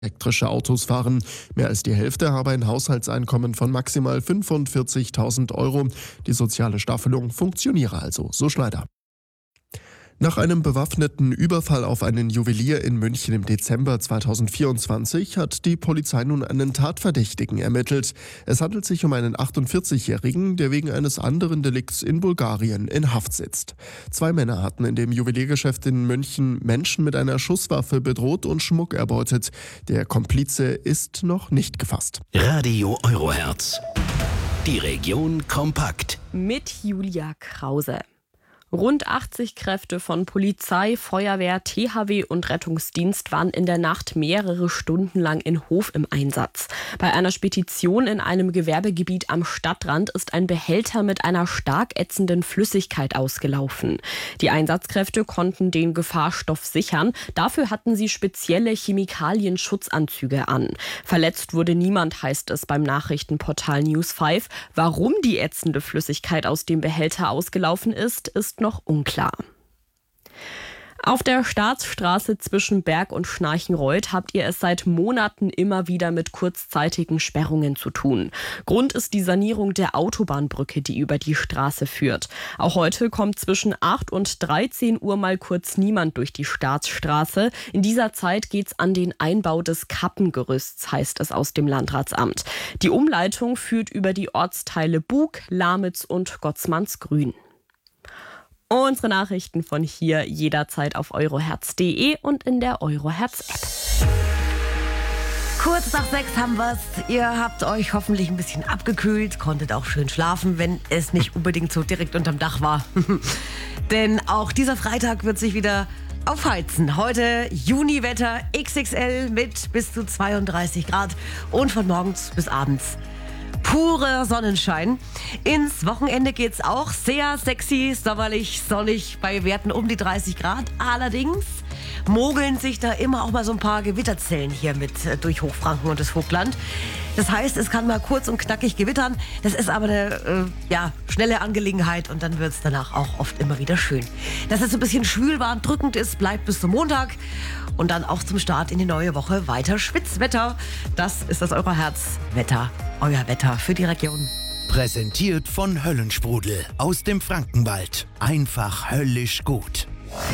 elektrische Autos fahren. Mehr als die Hälfte habe ein Haushaltseinkommen von maximal 45.000 Euro. Die soziale Staffelung funktioniere also, so Schneider. Nach einem bewaffneten Überfall auf einen Juwelier in München im Dezember 2024 hat die Polizei nun einen Tatverdächtigen ermittelt. Es handelt sich um einen 48-Jährigen, der wegen eines anderen Delikts in Bulgarien in Haft sitzt. 2 Männer hatten in dem Juweliergeschäft in München Menschen mit einer Schusswaffe bedroht und Schmuck erbeutet. Der Komplize ist noch nicht gefasst. Radio Eurohertz. Die Region kompakt. Mit Julia Krause. Rund 80 Kräfte von Polizei, Feuerwehr, THW und Rettungsdienst waren in der Nacht mehrere Stunden lang in Hof im Einsatz. Bei einer Spedition in einem Gewerbegebiet am Stadtrand ist ein Behälter mit einer stark ätzenden Flüssigkeit ausgelaufen. Die Einsatzkräfte konnten den Gefahrstoff sichern. Dafür hatten sie spezielle Chemikalienschutzanzüge an. Verletzt wurde niemand, heißt es beim Nachrichtenportal News 5. Warum die ätzende Flüssigkeit aus dem Behälter ausgelaufen ist noch unklar. Auf der Staatsstraße zwischen Berg und Schnarchenreuth habt ihr es seit Monaten immer wieder mit kurzzeitigen Sperrungen zu tun. Grund ist die Sanierung der Autobahnbrücke, die über die Straße führt. Auch heute kommt zwischen 8 und 13 Uhr mal kurz niemand durch die Staatsstraße. In dieser Zeit geht's an den Einbau des Kappengerüsts, heißt es aus dem Landratsamt. Die Umleitung führt über die Ortsteile Bug, Lamitz und Gottsmannsgrün. Unsere Nachrichten von hier jederzeit auf eurohertz.de und in der Eurohertz-App. Kurz nach 6 haben wir's. Ihr habt euch hoffentlich ein bisschen abgekühlt, konntet auch schön schlafen, wenn es nicht unbedingt so direkt unterm Dach war. Denn auch dieser Freitag wird sich wieder aufheizen. Heute Juniwetter XXL mit bis zu 32 Grad und von morgens bis abends purer Sonnenschein. Ins Wochenende geht's auch sehr sexy, sommerlich, sonnig bei Werten um die 30 Grad. Allerdings mogeln sich da immer auch mal so ein paar Gewitterzellen hier mit durch Hochfranken und das Vogtland. Das heißt, es kann mal kurz und knackig gewittern. Das ist aber eine schnelle Angelegenheit und dann wird es danach auch oft immer wieder schön. Dass es so ein bisschen schwül war und drückend ist, bleibt bis zum Montag. Und dann auch zum Start in die neue Woche weiter Schwitzwetter. Das ist das Eurohertz-Wetter, euer Wetter für die Region. Präsentiert von Höllensprudel aus dem Frankenwald. Einfach höllisch gut.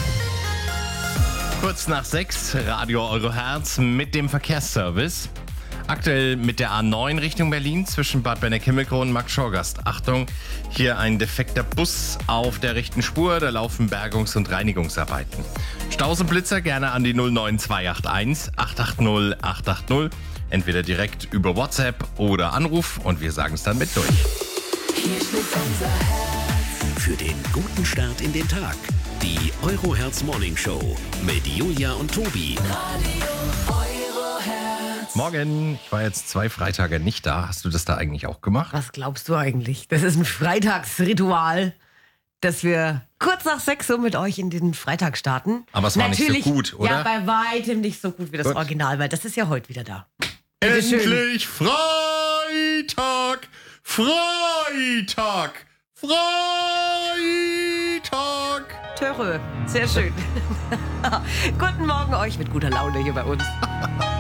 Kurz nach 6, Radio Eurohertz mit dem Verkehrsservice. Aktuell mit der A9 Richtung Berlin zwischen Bad Benneck-Himmelkron und Markt-Schorgast. Achtung, hier ein defekter Bus auf der rechten Spur, da laufen Bergungs- und Reinigungsarbeiten. Staus und Blitzer gerne an die 09281 880 880. Entweder direkt über WhatsApp oder Anruf und wir sagen es dann mit durch. Hier schlägt unser Herz. Für den guten Start in den Tag. Die Eurohertz Morning Show mit Julia und Tobi. Radio Eurohertz. Morgen, ich war jetzt 2 Freitage nicht da. Hast du das da eigentlich auch gemacht? Was glaubst du eigentlich? Das ist ein Freitagsritual, dass wir kurz nach 6 Uhr mit euch in den Freitag starten. Aber es war nicht so gut, oder? Ja, bei weitem nicht so gut wie das Gut. Original, weil das ist ja heute wieder da. Endlich Freitag! Freitag! Freitag! Törö, sehr schön. Guten Morgen euch mit guter Laune hier bei uns.